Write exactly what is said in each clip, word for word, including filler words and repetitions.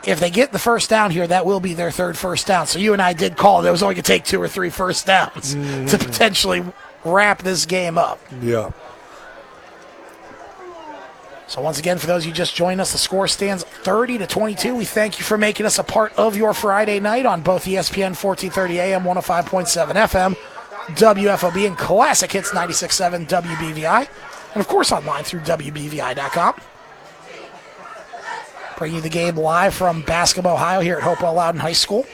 if they get the first down here, that will be their third first down. So you and I did call it. It was only going to take two or three first downs mm-hmm. to potentially wrap this game up. Yeah. So once again, for those of you just joined us, the score stands thirty to twenty-two. We thank you for making us a part of your Friday night on both E S P N fourteen thirty A M, one oh five point seven F M, W F O B, and Classic Hits ninety-six point seven W B V I, and of course online through W B V I dot com. Bringing you the game live from Bascom, Ohio, here at Hopewell Loudon High School.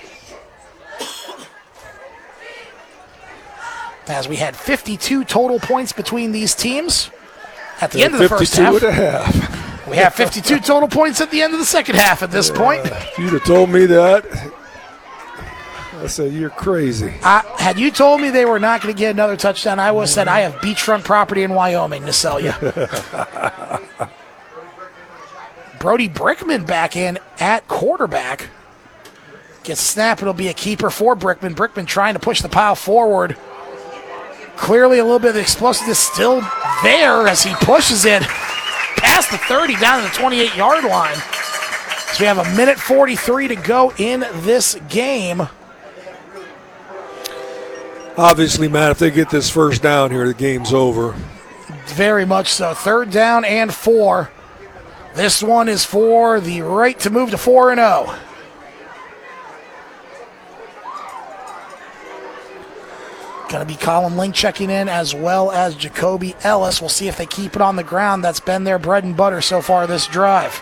As we had fifty-two total points between these teams at the yeah, end of the first half. fifty-two and a half. We have fifty-two total points at the end of the second half at this yeah, point. If you'd have told me that, I said, you're crazy. I, had you told me they were not going to get another touchdown, I would have said, I have beachfront property in Wyoming to sell you. Brody Brickman back in at quarterback. Gets snapped. It'll be a keeper for Brickman. Brickman trying to push the pile forward. Clearly a little bit of explosiveness still there as he pushes it past the thirty down to the twenty-eight-yard line. So we have a minute forty-three to go in this game. Obviously, Matt, if they get this first down here, the game's over. Very much so. Third down and four. This one is for the right to move to four and oh. Going to be Colin Link checking in as well as Jacoby Ellis. We'll see if they keep it on the ground. That's been their bread and butter so far this drive.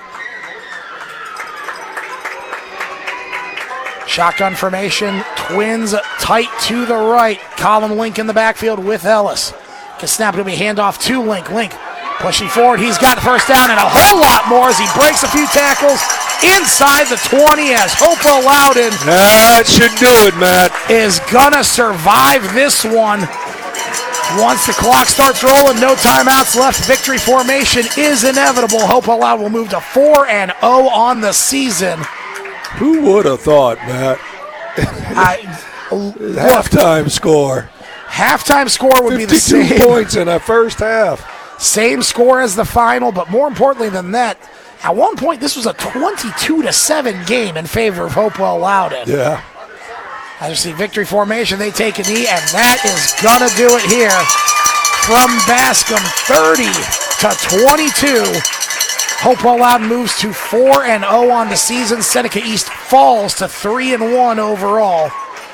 Shotgun formation, Twins tight to the right. Colin Link in the backfield with Ellis. Can snap it, it'll be handoff to Link. Link pushing forward, he's got the first down and a whole lot more as he breaks a few tackles inside the twenty as Hopewell Loudon that should do it, Matt. is gonna survive this one. Once the clock starts rolling, no timeouts left. Victory formation is inevitable. Hopewell Loudon will move to four and oh on the season. Who would have thought, Matt? I, halftime score. Halftime score would be the same. fifty-two points in the first half. Same score as the final, but more importantly than that, at one point this was a twenty-two to seven game in favor of Hopewell Loudon. Yeah. As you see victory formation, they take a knee, and that is gonna do it here from Bascom. thirty to twenty-two. Hopewell Loudon moves to four and oh on the season. Seneca East falls to three and one overall.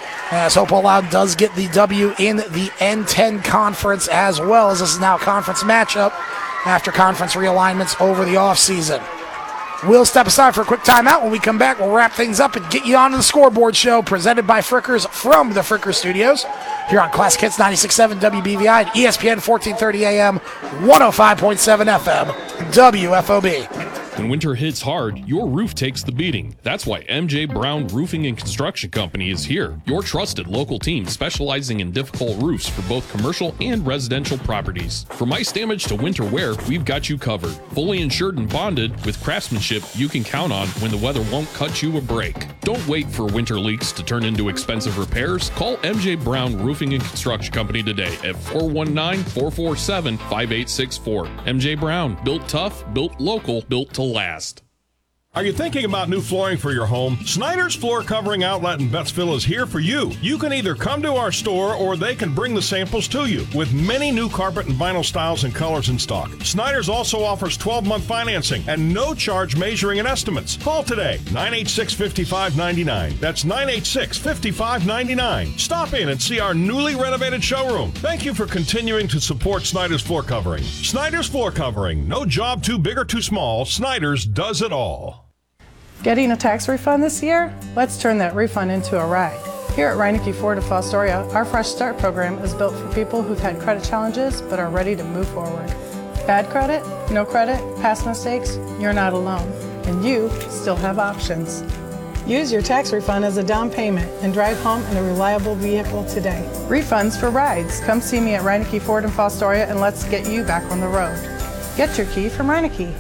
As Hopewell Loudon does get the W in the N ten conference, as well as this is now a conference matchup after conference realignments over the offseason. We'll step aside for a quick timeout. When we come back, we'll wrap things up and get you on to the scoreboard show presented by Frickers from the Frickers Studios here on Classic Hits ninety-six point seven W B V I and E S P N fourteen thirty A M, one oh five point seven F M, W F O B. When winter hits hard, your roof takes the beating. That's why M J Brown Roofing and Construction Company is here. Your trusted local team specializing in difficult roofs for both commercial and residential properties. From ice damage to winter wear, we've got you covered. Fully insured and bonded with craftsmanship you can count on when the weather won't cut you a break. Don't wait for winter leaks to turn into expensive repairs. Call M J Brown Roofing and Construction Company today at four one nine, four four seven, five eight six four. M J Brown, built tough, built local, built to last. Are you thinking about new flooring for your home? Snyder's Floor Covering Outlet in Bettsville is here for you. You can either come to our store or they can bring the samples to you. With many new carpet and vinyl styles and colors in stock, Snyder's also offers twelve-month financing and no charge measuring and estimates. Call today, nine eight six, five five nine nine. That's nine eight six, five five nine nine. Stop in and see our newly renovated showroom. Thank you for continuing to support Snyder's Floor Covering. Snyder's Floor Covering. No job too big or too small. Snyder's does it all. Getting a tax refund this year? Let's turn that refund into a ride. Here at Reineke Ford of Fostoria, our Fresh Start program is built for people who've had credit challenges but are ready to move forward. Bad credit? No credit? Past mistakes? You're not alone. And you still have options. Use your tax refund as a down payment and drive home in a reliable vehicle today. Refunds for rides. Come see me at Reineke Ford in Fostoria and let's get you back on the road. Get your key from Reineke.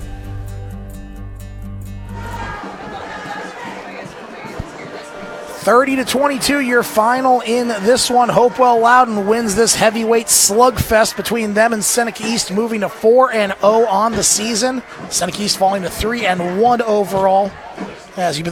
thirty to twenty-two, your final in this one. Hopewell Loudon wins this heavyweight slugfest between them and Seneca East, moving to four and oh on the season. Seneca East falling to three and one overall. As you